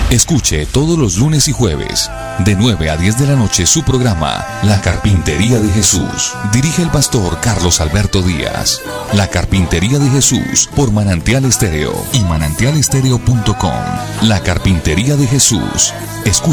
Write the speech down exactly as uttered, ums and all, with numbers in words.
Escuche todos los lunes y jueves, de nueve a diez de la noche, su programa La Carpintería de Jesús. Dirige el pastor Carlos Alberto Díaz. La Carpintería de Jesús por Manantial Estéreo y manantial estéreo punto com. La Carpintería de Jesús. Escuche